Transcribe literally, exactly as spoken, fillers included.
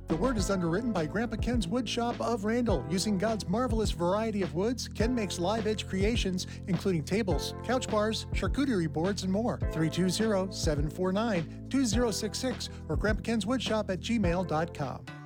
The Word is underwritten by Grandpa Ken's Wood Shop of Randall. Using God's marvelous variety of woods, Ken makes live edge creations, including tables, couch bars, charcuterie boards, and more. three two zero, seven four nine, two zero six six or grandpa kens wood shop at gmail dot com.